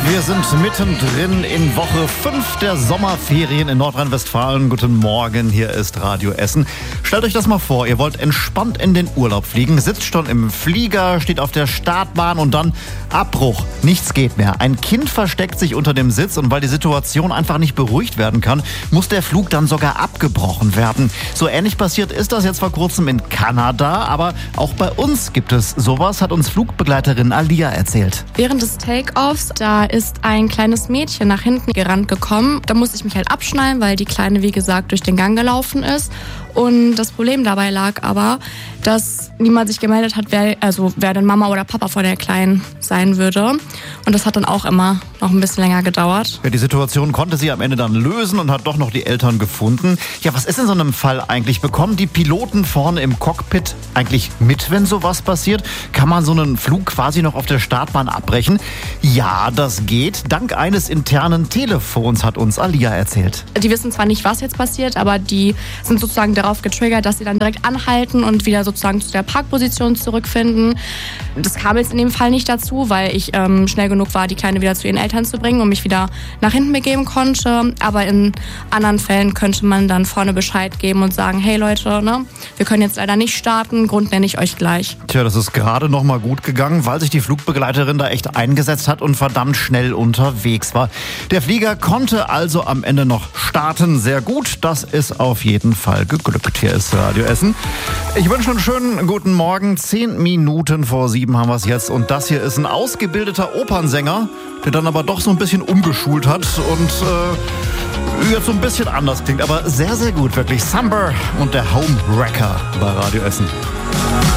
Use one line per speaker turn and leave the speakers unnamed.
Wir sind mittendrin in Woche 5 der Sommerferien in Nordrhein-Westfalen. Guten Morgen, hier ist Radio Essen. Stellt euch das mal vor, ihr wollt entspannt in den Urlaub fliegen, sitzt schon im Flieger, steht auf der Startbahn und dann Abbruch. Nichts geht mehr. Ein Kind versteckt sich unter dem Sitz und weil die Situation einfach nicht beruhigt werden kann, muss der Flug dann sogar abgebrochen werden. So ähnlich passiert ist das jetzt vor kurzem in Kanada, aber auch bei uns gibt es sowas, hat uns Flugbegleiterin Alia erzählt.
Während des Take-Offs, da ist ein kleines Mädchen nach hinten gerannt gekommen. Da musste ich mich halt abschnallen, weil die Kleine, wie gesagt, durch den Gang gelaufen ist. Und das Problem dabei lag aber, dass niemand sich gemeldet hat, wer denn Mama oder Papa vor der Kleinen sein würde. Und das hat dann auch immer noch ein bisschen länger gedauert.
Ja, die Situation konnte sie am Ende dann lösen und hat doch noch die Eltern gefunden. Ja, was ist in so einem Fall eigentlich? Bekommen die Piloten vorne im Cockpit eigentlich mit, wenn sowas passiert? Kann man so einen Flug quasi noch auf der Startbahn abbrechen? Ja, das geht. Dank eines internen Telefons, hat uns Alia erzählt.
Die wissen zwar nicht, was jetzt passiert, aber die sind sozusagen darauf getriggert, dass sie dann direkt anhalten und wieder sozusagen zu der Parkposition zurückfinden. Das kam jetzt in dem Fall nicht dazu, weil ich schnell genug war, die Kleine wieder zu ihren Eltern zu bringen und mich wieder nach hinten begeben konnte. Aber in anderen Fällen könnte man dann vorne Bescheid geben und sagen, hey Leute, ne, wir können jetzt leider nicht starten, Grund nenne ich euch gleich.
Tja, das ist gerade noch mal gut gegangen, weil sich die Flugbegleiterin da echt eingesetzt hat und verdammt schnell unterwegs war. Der Flieger konnte also am Ende noch starten. Sehr gut, das ist auf jeden Fall geglückt. Hier ist Radio Essen. Ich wünsche einen schönen guten Morgen. 10 Minuten vor 7 haben wir es jetzt. Und das hier ist ein ausgebildeter Opernsänger, der dann aber doch so ein bisschen umgeschult hat und jetzt so ein bisschen anders klingt. Aber sehr, sehr gut, wirklich. Summer und der Homewrecker bei Radio Essen.